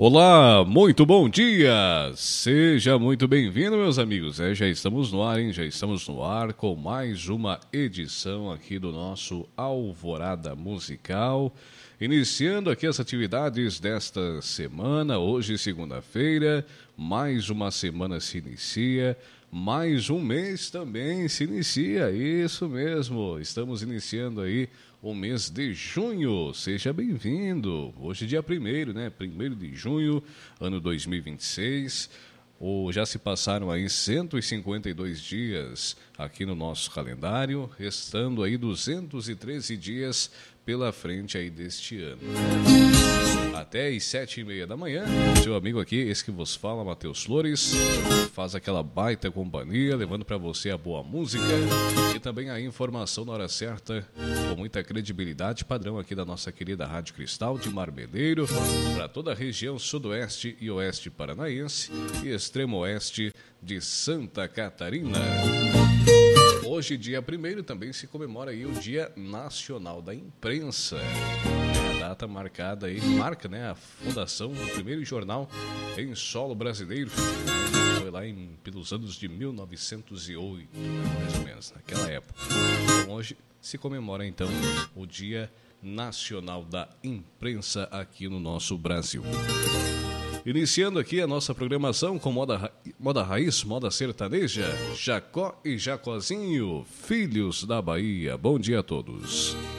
Olá, muito bom dia! Seja muito bem-vindo, meus amigos. Já estamos no ar, hein? Já estamos no ar com mais uma edição aqui do nosso Alvorada Musical. Iniciando aqui as atividades desta semana, hoje segunda-feira, mais uma semana se inicia, mais um mês também se inicia, isso mesmo, estamos iniciando aí o mês de junho, seja bem-vindo, hoje dia 1º, né, 1º de junho, ano 2026, já se passaram aí 152 dias aqui no nosso calendário, restando aí 213 dias pela frente aí deste ano. Até às 7h30 da manhã, seu amigo aqui, esse que vos fala, Matheus Flores, faz aquela baita companhia, levando para você a boa música e também a informação na hora certa, com muita credibilidade, padrão aqui da nossa querida Rádio Cristal de Marmeleiro, para toda a região sudoeste e oeste paranaense e extremo oeste de Santa Catarina. Hoje, dia 1º, também se comemora aí o Dia Nacional da Imprensa. É a data marcada aí, marca, né, a fundação do primeiro jornal em solo brasileiro. Foi lá pelos anos de 1908, mais ou menos, naquela época. Então, hoje se comemora, então, o Dia Nacional da Imprensa aqui no nosso Brasil. Iniciando aqui a nossa programação com moda raiz, moda sertaneja, Jacó e Jacozinho, Filhos da Bahia. Bom dia a todos.